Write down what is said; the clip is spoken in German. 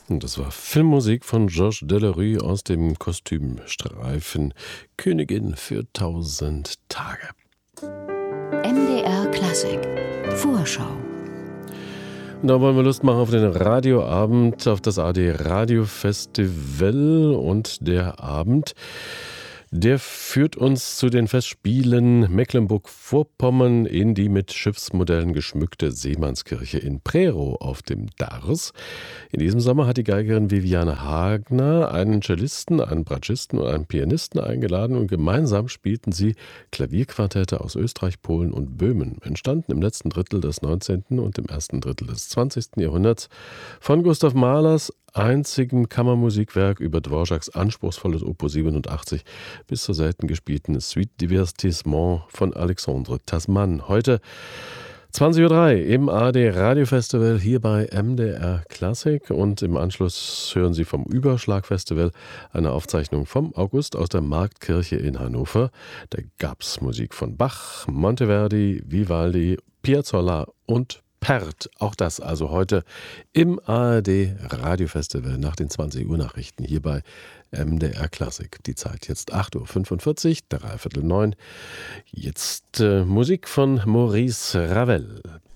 Und das war Filmmusik von Georges Delerue aus dem Kostümstreifen Königin für 1000 Tage. MDR Klassik Vorschau. Und da wollen wir Lust machen auf den Radioabend, auf das AD Radio Festival. Und der Abend, der führt uns zu den Festspielen Mecklenburg-Vorpommern in die mit Schiffsmodellen geschmückte Seemannskirche in Prerow auf dem Darß. In diesem Sommer hat die Geigerin Viviane Hagner einen Cellisten, einen Bratschisten und einen Pianisten eingeladen und gemeinsam spielten sie Klavierquartette aus Österreich, Polen und Böhmen, entstanden im letzten Drittel des 19. und im ersten Drittel des 20. Jahrhunderts von Gustav Mahlers einzigem Kammermusikwerk über Dvořáks anspruchsvolles Opus 87 bis zur selten gespielten Suite Divertissement von Alexandre Tasman. Heute 20:03 Uhr im AD Radio Festival hier bei MDR Klassik und im Anschluss hören Sie vom Überschlag-Festival eine Aufzeichnung vom August aus der Marktkirche in Hannover. Da gab es Musik von Bach, Monteverdi, Vivaldi, Piazzolla und Pärt. Auch das also heute im ARD Radio Festival nach den 20 Uhr Nachrichten hier bei MDR Klassik. Die Zeit jetzt 8:45 Uhr, 8:45. Jetzt Musik von Maurice Ravel.